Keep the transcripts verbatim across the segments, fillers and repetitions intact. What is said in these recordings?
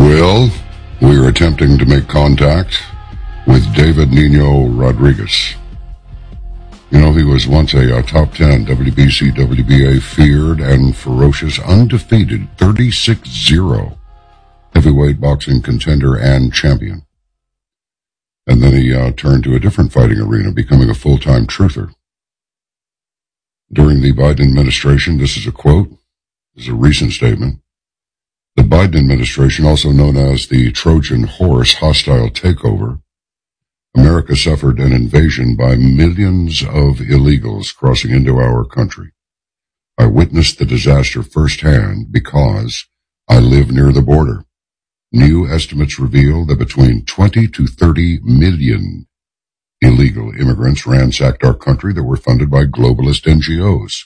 Well, we are attempting to make contact with David Nino Rodriguez. You know, he was once a, a top ten W B C, W B A feared and ferocious, undefeated thirty-six zero heavyweight boxing contender and champion. And then he uh, turned to a different fighting arena, becoming a full-time truther. During the Biden administration, this is a quote, this is a recent statement, the Biden administration, also known as the Trojan Horse hostile takeover, America suffered an invasion by millions of illegals crossing into our country. I witnessed the disaster firsthand because I live near the border. New estimates reveal that between twenty to thirty million illegal immigrants ransacked our country that were funded by globalist N G Os.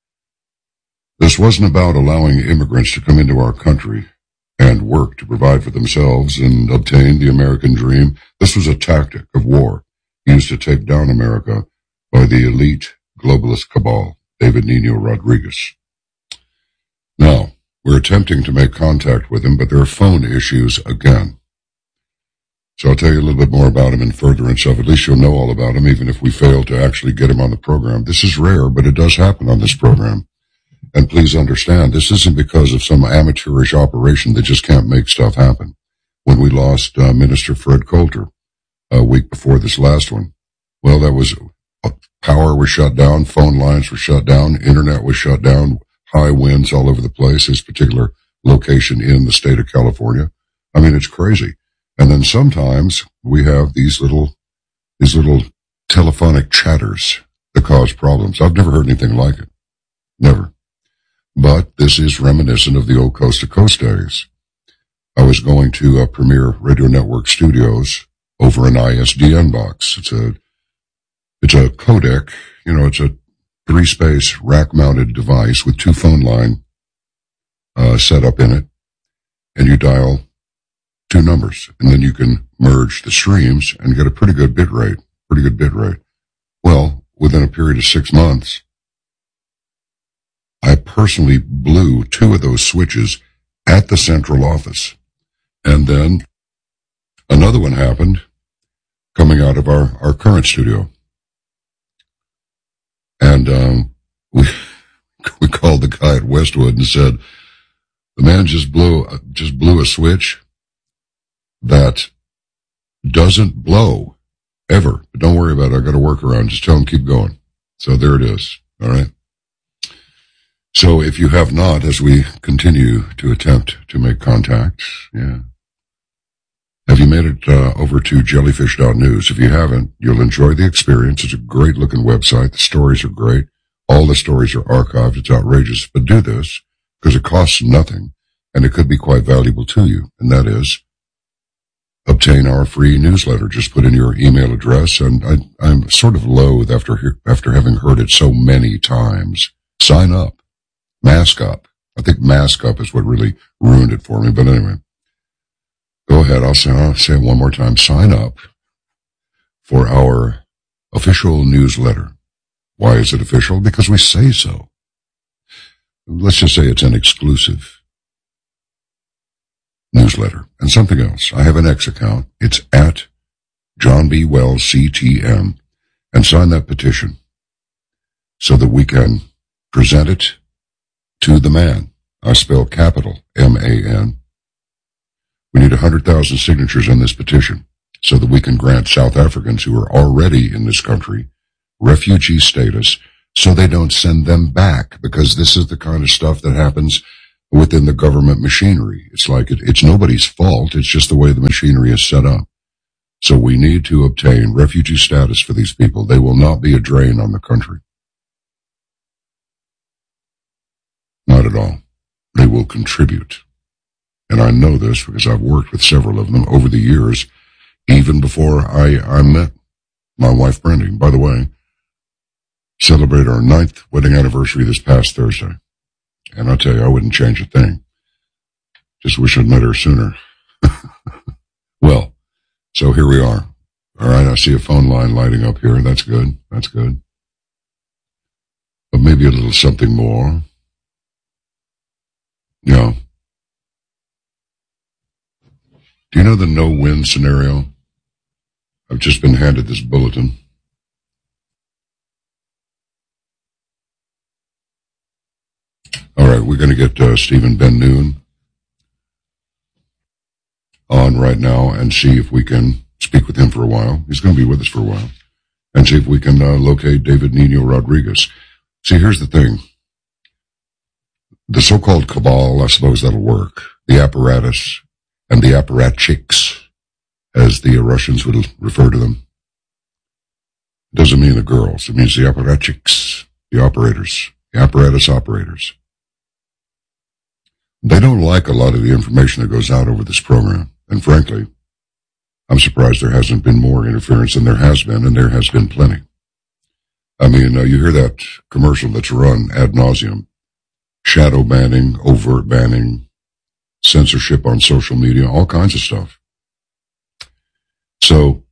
This wasn't about allowing immigrants to come into our country and work to provide for themselves and obtain the American dream. This was a tactic of war used to take down America by the elite globalist cabal, David Nino Rodriguez. Now, we're attempting to make contact with him, but there are phone issues again. So I'll tell you a little bit more about him in furtherance of, at least you'll know all about him, even if we fail to actually get him on the program. This is rare, but it does happen on this program. And please understand, this isn't because of some amateurish operation that just can't make stuff happen. When we lost uh, Minister Fred Coulter a week before this last one, well, that was, uh, power was shut down, phone lines were shut down, internet was shut down, high winds all over the place, his particular location in the state of California. I mean, it's crazy. And then sometimes we have these little, these little telephonic chatters that cause problems. I've never heard anything like it. Never. But this is reminiscent of the old Coast to Coast days. I was going to uh, Premier Radio Network Studios over an I S D N box. It's a, it's a codec, you know, it's a three-space rack-mounted device with two phone line uh, set up in it, and you dial two numbers, and then you can merge the streams and get a pretty good bit rate, pretty good bit rate. Well, within a period of six months, I personally blew two of those switches at the central office. And then another one happened coming out of our, our current studio. And um, we we called the guy at Westwood and said, the man just blew just blew a switch that doesn't blow ever. But don't worry about it. I got a workaround. Just tell him keep going. So there it is. All right. So if you have not, as we continue to attempt to make contact, yeah. Have you made it uh, over to jellyfish dot news? If you haven't, you'll enjoy the experience. It's a great looking website. The stories are great. All the stories are archived. It's outrageous. But do this because it costs nothing and it could be quite valuable to you. And that is obtain our free newsletter. Just put in your email address. And I, I'm sort of loath after, after having heard it so many times. Sign up. Mask up. I think mask up is what really ruined it for me. But anyway. Go ahead, I'll say, I'll say it one more time. Sign up for our official newsletter. Why is it official? Because we say so. Let's just say it's an exclusive newsletter. And something else. I have an X account. It's at John B. Wells C T M. And sign that petition so that we can present it to the man. I spell capital M A N. We need one hundred thousand signatures on this petition so that we can grant South Africans who are already in this country refugee status so they don't send them back, because this is the kind of stuff that happens within the government machinery. It's like it, it's nobody's fault. It's just the way the machinery is set up. So we need to obtain refugee status for these people. They will not be a drain on the country. Not at all. They will contribute. And I know this because I've worked with several of them over the years, even before I, I met my wife, Brandy. By the way, celebrated our ninth wedding anniversary this past Thursday. And I'll tell you, I wouldn't change a thing. Just wish I'd met her sooner. Well, so here we are. All right, I see a phone line lighting up here. That's good. That's good. But maybe a little something more. Yeah. Do you know the no-win scenario? I've just been handed this bulletin. All right, we're going to get uh, Stephen Ben-Nun on right now and see if we can speak with him for a while. He's going to be with us for a while. And see if we can uh, locate David Nino Rodriguez. See, here's the thing. The so-called cabal, I suppose that'll work. The apparatus and the apparatchiks, as the Russians would refer to them. It doesn't mean the girls. It means the apparatchiks, the operators, the apparatus operators. They don't like a lot of the information that goes out over this program. And frankly, I'm surprised there hasn't been more interference than there has been, and there has been plenty. I mean, uh, you hear that commercial that's run ad nauseum. Shadow banning, overt banning, censorship on social media, all kinds of stuff. So,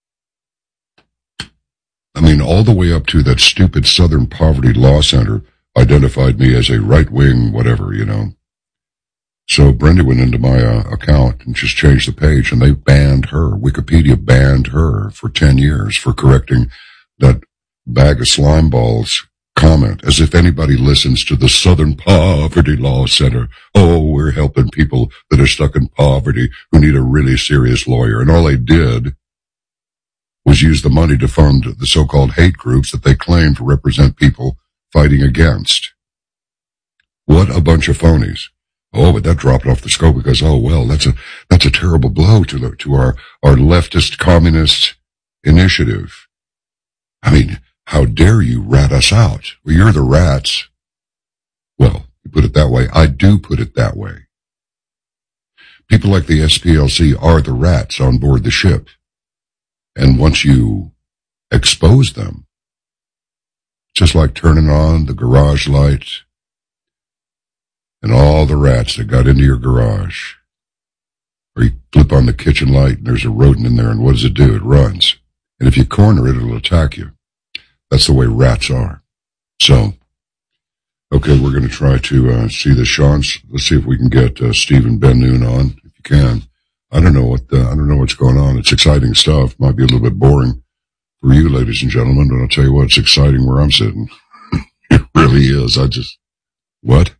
I mean, all the way up to that stupid Southern Poverty Law Center identified me as a right-wing whatever, you know. So Brenda went into my uh, account and just changed the page, and they banned her. Wikipedia banned her for ten years for correcting that bag of slime balls comment, as if anybody listens to the Southern Poverty Law Center. Oh, we're helping people that are stuck in poverty who need a really serious lawyer. And all they did was use the money to fund the so-called hate groups that they claim to represent people fighting against. What a bunch of phonies. Oh, but that dropped off the scope because, oh, well, that's a, that's a terrible blow to the, to our, our leftist communist initiative. I mean, how dare you rat us out? Well, you're the rats. Well, you put it that way. I do put it that way. People like the S P L C are the rats on board the ship. And once you expose them, just like turning on the garage light and all the rats that got into your garage, or you flip on the kitchen light and there's a rodent in there, and what does it do? It runs. And if you corner it, it'll attack you. That's the way rats are. So, okay, we're going to try to uh, see the Sean. Let's see if we can get uh, Stephen Ben-Nun on, if you can. I don't know what the, I don't know what's going on. It's exciting stuff. Might be a little bit boring for you, ladies and gentlemen, but I'll tell you what, it's exciting where I'm sitting. It really is. I just, what?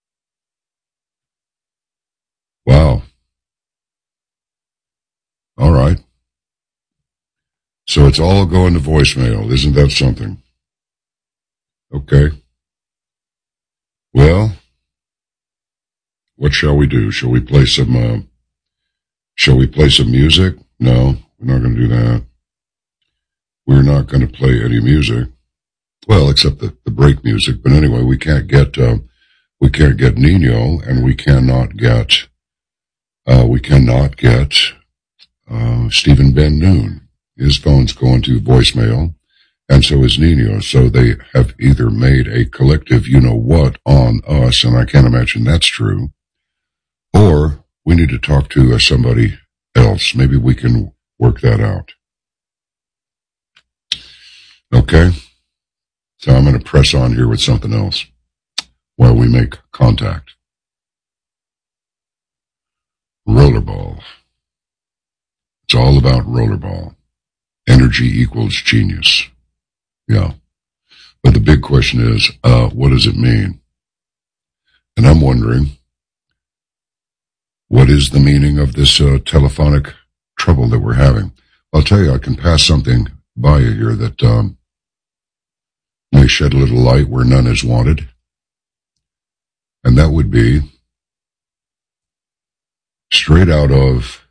Wow. All right. So it's all going to voicemail. Isn't that something? Okay. Well, what shall we do? Shall we play some, uh, shall we play some music? No, we're not going to do that. We're not going to play any music. Well, except the, the break music. But anyway, we can't get, uh, we can't get Nino, and we cannot get, uh, we cannot get, uh, Stephen Ben-Nun. His phone's going to voicemail, and so is Nino. So they have either made a collective you-know-what on us, and I can't imagine that's true, or we need to talk to uh, somebody else. Maybe we can work that out. Okay? So I'm going to press on here with something else while we make contact. Rollerball. It's all about rollerball. Energy equals genius. Yeah. But the big question is, uh, what does it mean? And I'm wondering, what is the meaning of this uh, telephonic trouble that we're having? I'll tell you, I can pass something by you here that um, may shed a little light where none is wanted. And that would be straight out of